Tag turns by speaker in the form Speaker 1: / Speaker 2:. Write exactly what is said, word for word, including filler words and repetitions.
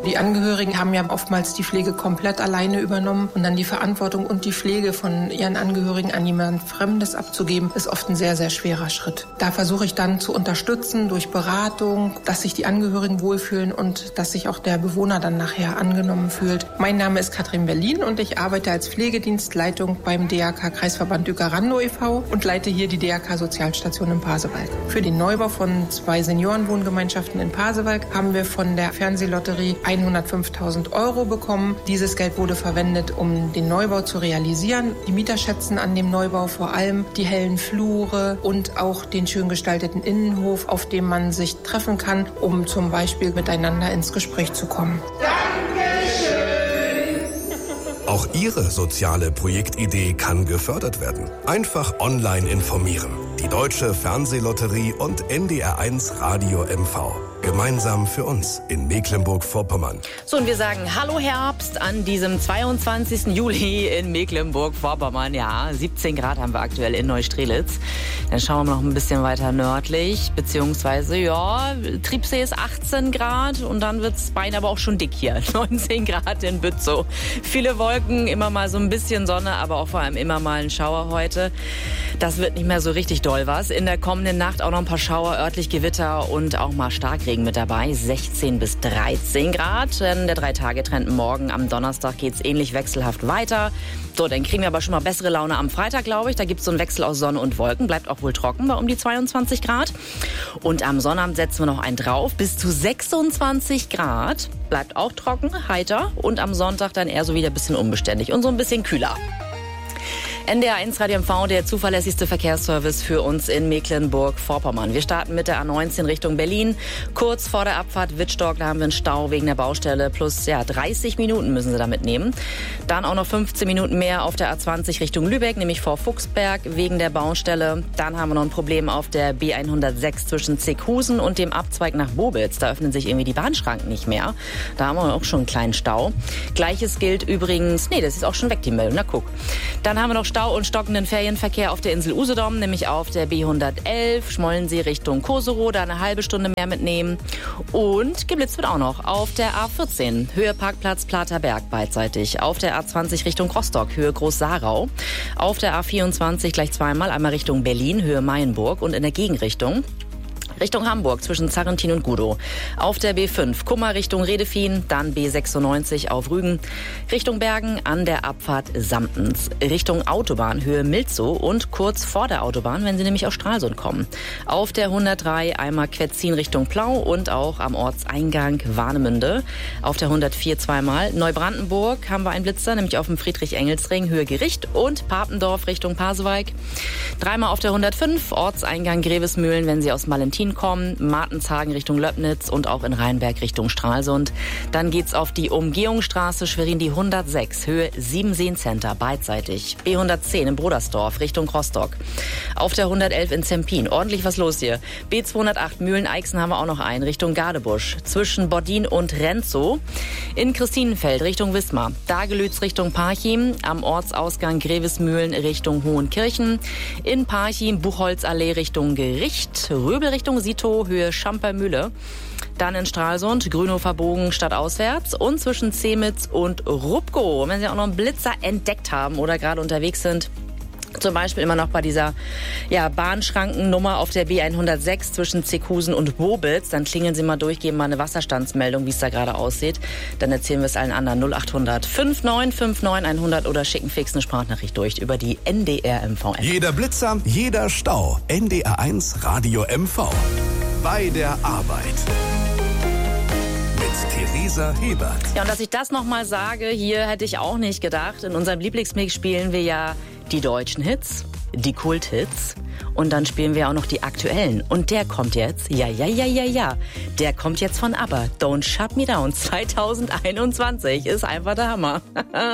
Speaker 1: Die Angehörigen haben ja oftmals die Pflege komplett alleine übernommen und dann die Verantwortung und die Pflege von ihren Angehörigen an jemand Fremdes abzugeben, ist oft ein sehr, sehr schwerer Schritt. Da versuche ich dann zu unterstützen durch Beratung, dass sich die Angehörigen wohlfühlen und dass sich auch der Bewohner dann nachher angenommen fühlt. Mein Name ist Katrin Berlin und ich arbeite als Pflegedienstleitung beim D R K Kreisverband Uecker-Randow e V und leite hier die D R K Sozialstation in Pasewalk. Für den Neubau von zwei Seniorenwohngemeinschaften in Pasewalk haben wir von der Fernsehlotterie hundertfünftausend Euro bekommen. Dieses Geld wurde verwendet, um den Neubau zu realisieren. Die Mieter schätzen an dem Neubau vor allem die hellen Flure und auch den schön gestalteten Innenhof, auf dem man sich treffen kann, um zum Beispiel miteinander ins Gespräch zu kommen.
Speaker 2: Auch Ihre soziale Projektidee kann gefördert werden. Einfach online informieren. Die Deutsche Fernsehlotterie und N D R eins Radio M V. Gemeinsam für uns in Mecklenburg-Vorpommern.
Speaker 3: So, und wir sagen Hallo Herbst an diesem zweiundzwanzigsten Juli in Mecklenburg-Vorpommern. Ja, siebzehn Grad haben wir aktuell in Neustrelitz. Dann schauen wir noch ein bisschen weiter nördlich, beziehungsweise, ja, Triebsee ist achtzehn Grad und dann wird's beinahe aber auch schon dick hier. neunzehn Grad in Bützow. Viele Wolken, immer mal so ein bisschen Sonne, aber auch vor allem immer mal ein Schauer heute. Das wird nicht mehr so richtig doll was. In der kommenden Nacht auch noch ein paar Schauer, örtlich Gewitter und auch mal Starkregen mit dabei. sechzehn bis dreizehn Grad. Denn der Drei-Tage-Trend morgen am Donnerstag geht's ähnlich wechselhaft weiter. So, dann kriegen wir aber schon mal bessere Laune am Freitag, glaube ich. Da gibt's so einen Wechsel aus Sonne und Wolken. Bleibt auch wohl trocken bei um die zweiundzwanzig Grad. Und am Sonnabend setzen wir noch einen drauf. Bis zu sechsundzwanzig Grad. Bleibt auch trocken, heiter. Und am Sonntag dann eher so wieder ein bisschen unbeständig und so ein bisschen kühler. N D R eins Radio M V, der zuverlässigste Verkehrsservice für uns in Mecklenburg-Vorpommern. Wir starten mit der A neunzehn Richtung Berlin. Kurz vor der Abfahrt Wittstock, da haben wir einen Stau wegen der Baustelle. Plus ja, dreißig Minuten müssen Sie da mitnehmen. Dann auch noch fünfzehn Minuten mehr auf der A zwanzig Richtung Lübeck, nämlich vor Fuchsberg wegen der Baustelle. Dann haben wir noch ein Problem auf der B hundertsechs zwischen Zickhusen und dem Abzweig nach Bobitz. Da öffnen sich irgendwie die Bahnschranken nicht mehr. Da haben wir auch schon einen kleinen Stau. Gleiches gilt übrigens, nee, das ist auch schon weg, die Meldung. Na guck. Dann haben wir noch Stau und stockenden Ferienverkehr auf der Insel Usedom, nämlich auf der B hundertelf, Schmollensee Richtung Koserow, da eine halbe Stunde mehr mitnehmen. Und geblitzt wird auch noch auf der A vierzehn, Höhe Parkplatz Platerberg beidseitig. Auf der A zwanzig Richtung Rostock, Höhe Groß-Sarau. Auf der A vierundzwanzig gleich zweimal, einmal Richtung Berlin, Höhe Mayenburg und in der Gegenrichtung Richtung Hamburg zwischen Zarrentin und Gudow. Auf der B fünf Kummer Richtung Redefien, dann B sechsundneunzig auf Rügen. Richtung Bergen an der Abfahrt Samtens. Richtung Autobahn Höhe Milzow und kurz vor der Autobahn, wenn Sie nämlich aus Stralsund kommen. Auf der hundertdrei einmal Quetzin Richtung Plau und auch am Ortseingang Warnemünde. Auf der hundertvier zweimal Neubrandenburg haben wir einen Blitzer, nämlich auf dem Friedrich-Engels-Ring Höhe Gericht und Papendorf Richtung Pasewalk. Dreimal auf der hundertfünf Ortseingang Grevesmühlen, wenn Sie aus Malentin kommen, Martenshagen Richtung Löbnitz und auch in Rheinberg Richtung Stralsund. Dann geht's auf die Umgehungsstraße Schwerin die hundertsechs, Höhe Siebenseen Center, beidseitig. B hundertzehn in Brodersdorf Richtung Rostock. Auf der hundertelf in Zempin, ordentlich was los hier. B zweihundertacht Mühlen-Eichsen haben wir auch noch einen, Richtung Gardebusch. Zwischen Boddin und Renzow. In Christinenfeld Richtung Wismar. Dagelütz Richtung Parchim. Am Ortsausgang Grevesmühlen Richtung Hohenkirchen. In Parchim Buchholzallee Richtung Gericht. Röbel Richtung Sito, Höhe Schampermühle. Dann in Stralsund, Grünhofer Bogen stadtauswärts und zwischen Zemitz und Rupkow. Wenn Sie auch noch einen Blitzer entdeckt haben oder gerade unterwegs sind, zum Beispiel immer noch bei dieser ja, Bahnschrankennummer auf der B hundertsechs zwischen Zickhusen und Bobitz. Dann klingeln Sie mal durch, geben mal eine Wasserstandsmeldung, wie es da gerade aussieht. Dann erzählen wir es allen anderen. null achthundert neunundfünfzig neunundfünfzig hundert oder schicken fix eine Sprachnachricht durch über die N D R M V.
Speaker 2: Jeder Blitzer, jeder Stau. N D R eins Radio M V. Bei der Arbeit. Theresa Hebert.
Speaker 3: Ja, und dass ich das nochmal sage, hier hätte ich auch nicht gedacht. In unserem Lieblingsmix spielen wir ja die deutschen Hits, die Kulthits und dann spielen wir auch noch die aktuellen. Und der kommt jetzt, ja, ja, ja, ja, ja, der kommt jetzt von ABBA. Don't Shut Me Down zwanzig einundzwanzig ist einfach der Hammer.